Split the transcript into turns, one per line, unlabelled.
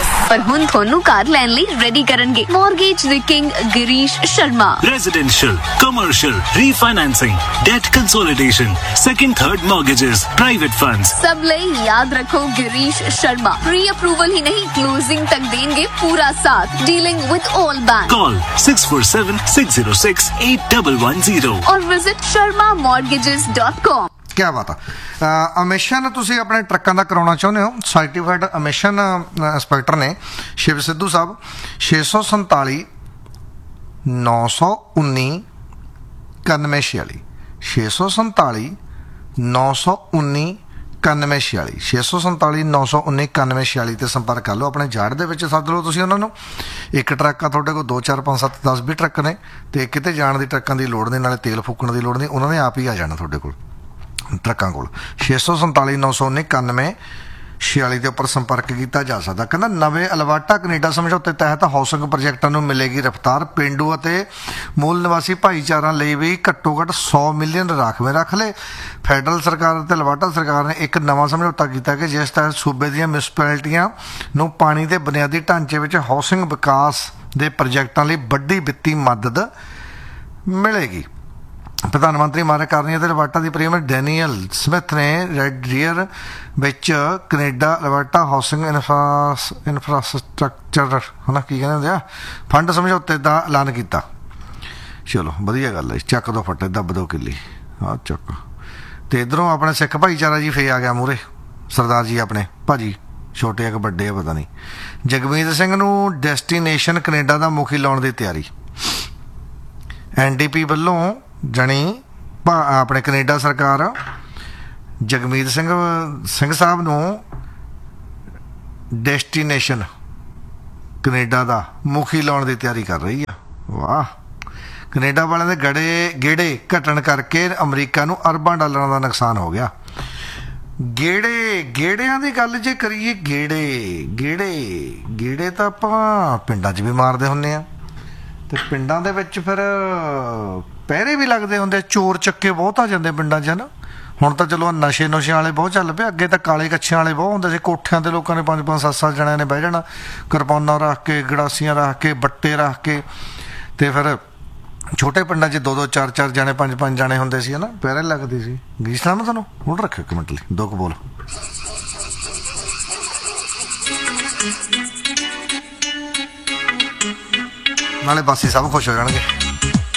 पर हुण थोनू कार लैन लई ready करनगे mortgage the king Girish Sharma.
Residential, commercial, refinancing, debt consolidation, second, third mortgages, private funds.
सब लई याद रखो गिरीश शर्मा प्री अप्रूवल ही नहीं क्लोजिंग तक देंगे पूरा साथ। Dealing with all bank.
Call 647-606-8110
और विजिट sharmamortgages.com।
क्या बात है। ਅਮਿਸ਼ਨ ਤੁਸੀਂ ਆਪਣੇ ਟਰੱਕਾਂ ਦਾ ਕਰਾਉਣਾ ਚਾਹੁੰਦੇ ਹੋ ਸਰਟੀਫਾਈਡ ਅਮਿਸ਼ਨ ਇੰਸਪੈਕਟਰ ਨੇ ਸ਼ਿਵ ਸਿੱਧੂ ਸਾਹਿਬ 647 919 9146 647 919 9146 647 919 9146 ਤੇ ਸੰਪਰਕ ਕਰ ਲਓ। ਆਪਣੇ ਜਾੜ ਦੇ ਵਿੱਚ ਸੱਦ ਲਓ ਤੁਸੀਂ ਉਹਨਾਂ ਨੂੰ। ਇੱਕ ਟਰੱਕ ਆ ਤੁਹਾਡੇ ਕੋਲ 2 4 5 7 10 20 ਟਰੱਕ ਨੇ ਤੇ ਕਿਤੇ ਜਾਣ ਦੀ ਟਰੱਕਾਂ ਦੀ ਲੋੜ ਨਹੀਂ, ਨਾਲੇ ਤੇਲ ਫੂਕਣ ਦੀ ਲੋੜ ਨਹੀਂ, ਉਹਨਾਂ ਨੇ ਆਪ ਹੀ ਆ ਜਾਣਾ ਤੁਹਾਡੇ ਕੋਲ ਟਰੱਕਾਂ ਕੋਲ। 647 919 9146 ਦੇ ਉੱਪਰ ਸੰਪਰਕ ਕੀਤਾ ਜਾ ਸਕਦਾ। ਕਹਿੰਦਾ ਨਵੇਂ ਅਲਬਰਟਾ ਕੈਨੇਡਾ ਸਮਝੌਤੇ ਤਹਿਤ ਹਾਊਸਿੰਗ ਪ੍ਰੋਜੈਕਟਾਂ ਨੂੰ ਮਿਲੇਗੀ ਰਫਤਾਰ। ਪੇਂਡੂ ਅਤੇ ਮੂਲ ਨਿਵਾਸੀ ਭਾਈਚਾਰਿਆਂ ਲਈ ਵੀ ਘੱਟੋ ਘੱਟ 100 ਮਿਲੀਅਨ ਰਾਖਵੇਂ ਰੱਖ ਲਏ। ਫੈਡਰਲ ਸਰਕਾਰ ਅਤੇ ਅਲਬਰਟਾ ਸਰਕਾਰ ਨੇ ਇੱਕ ਨਵਾਂ ਸਮਝੌਤਾ ਕੀਤਾ ਕਿ ਜਿਸ ਤਹਿਤ ਸੂਬੇ ਦੀਆਂ ਮਿਊਨਿਸਪੈਲਿਟੀਆਂ ਨੂੰ ਪਾਣੀ ਦੇ ਬੁਨਿਆਦੀ ਢਾਂਚੇ ਵਿੱਚ ਹਾਊਸਿੰਗ ਵਿਕਾਸ ਦੇ ਪ੍ਰੋਜੈਕਟਾਂ ਲਈ ਵੱਡੀ ਵਿੱਤੀ ਮਦਦ ਮਿਲੇਗੀ। ਪ੍ਰਧਾਨ ਮੰਤਰੀ ਮਾਰਕ ਕਾਰਨੀ ਅਤੇ ਅਲਬਰਟਾ ਦੀ ਪ੍ਰੀਮੀਅਰ ਡੈਨੀਅਲ ਸਮਿਥ ਨੇ ਰੈਡ ਰੀਅਰ ਵਿੱਚ ਕੈਨੇਡਾ ਅਲਬਰਟਾ ਹਾਊਸਿੰਗ ਇਨਫਰਾਸਟਰਕਚਰ ਹੈ ਕੀ ਕਹਿੰਦੇ ਹੁੰਦੇ ਆ ਫੰਡ ਸਮਝੌਤੇ ਦਾ ਐਲਾਨ ਕੀਤਾ। ਚਲੋ ਵਧੀਆ ਗੱਲ ਹੈ। ਚੱਕ ਦੋ ਫੱਟੇ ਦੱਬ ਦੋ ਕਿੱਲੀ ਆਹ ਚੱਕ। ਅਤੇ ਇੱਧਰੋਂ ਆਪਣੇ ਸਿੱਖ ਭਾਈਚਾਰਾ ਜੀ ਫੇ ਆ ਗਿਆ ਮੂਹਰੇ ਸਰਦਾਰ ਜੀ ਆਪਣੇ ਭਾਜੀ ਛੋਟੇ ਆ ਕਿ ਵੱਡੇ ਆ ਪਤਾ ਨਹੀਂ। ਜਗਮੀਤ ਸਿੰਘ ਨੂੰ ਡੈਸਟੀਨੇਸ਼ਨ ਕੈਨੇਡਾ ਦਾ ਮੁਖੀ ਲਾਉਣ ਦੀ ਤਿਆਰੀ। NDP ਵੱਲੋਂ ਜਾਣੀ ਆਪਣੇ ਕੈਨੇਡਾ ਸਰਕਾਰ ਜਗਮੀਤ ਸਿੰਘ ਸਾਹਿਬ ਨੂੰ ਡੈਸਟੀਨੇਸ਼ਨ ਕੈਨੇਡਾ ਦਾ ਮੁਖੀ ਲਾਉਣ ਦੀ ਤਿਆਰੀ ਕਰ ਰਹੀ ਆ। ਵਾਹ। ਕੈਨੇਡਾ ਵਾਲਿਆਂ ਦੇ ਗੇੜੇ ਘਟਣ ਕਰਕੇ ਅਮਰੀਕਾ ਨੂੰ ਅਰਬਾਂ ਡਾਲਰਾਂ ਦਾ ਨੁਕਸਾਨ ਹੋ ਗਿਆ। ਗੇੜਿਆਂ ਦੀ ਗੱਲ ਜੇ ਕਰੀਏ ਗੇੜੇ ਤਾਂ ਆਪਾਂ ਪਿੰਡਾਂ 'ਚ ਵੀ ਮਾਰਦੇ ਹੁੰਦੇ ਆ ਤੇ ਪਿੰਡਾਂ ਦੇ ਵਿੱਚ ਫਿਰ ਪਹਿਰੇ ਵੀ ਲੱਗਦੇ ਹੁੰਦੇ। ਚੋਰ ਚੱਕੇ ਬਹੁਤ ਆ ਜਾਂਦੇ ਪਿੰਡਾਂ 'ਚ ਨਾ। ਹੁਣ ਤਾਂ ਚਲੋ ਨਸ਼ੇ ਵਾਲੇ ਬਹੁਤ ਚੱਲ ਪਏ। ਅੱਗੇ ਤਾਂ ਕਾਲੇ ਕੱਛਿਆਂ ਵਾਲੇ ਬਹੁਤ ਹੁੰਦੇ ਸੀ। ਕੋਠਿਆਂ 'ਤੇ ਲੋਕਾਂ ਨੇ 5 5 7 7 ਜਣਿਆਂ ਨੇ ਬਹਿ ਜਾਣਾ, ਕਿਰਪਾਨਾਂ ਰੱਖ ਕੇ, ਗੜਾਸੀਆਂ ਰੱਖ ਕੇ, ਬੱਟੇ ਰੱਖ ਕੇ। ਅਤੇ ਫਿਰ ਛੋਟੇ ਪਿੰਡਾਂ 'ਚ 2 2 4 4 ਜਣੇ 5 5 ਜਣੇ ਹੁੰਦੇ ਸੀ ਹੈ ਨਾ, ਪਹਿਰੇ ਲੱਗਦੇ ਸੀ। ਗੀਤ ਸੁਣਾਵਾਂ ਤੁਹਾਨੂੰ? ਹੁਣ ਰੱਖਿਓ ਇੱਕ ਮਿੰਟ ਲਈ 2 ਕੁ ਬੋਲ। ਨਾਲੇ ਬਾਸੀ ਸਭ ਖੁਸ਼ ਹੋ ਜਾਣਗੇ।